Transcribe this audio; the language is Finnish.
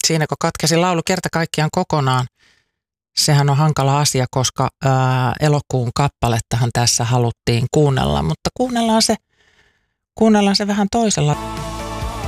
Siinä kun katkesi laulu kerta kaikkiaan kokonaan, sehän on hankala asia, koska elokuun kappalettahan tässä haluttiin kuunnella, mutta kuunnellaan se vähän toisella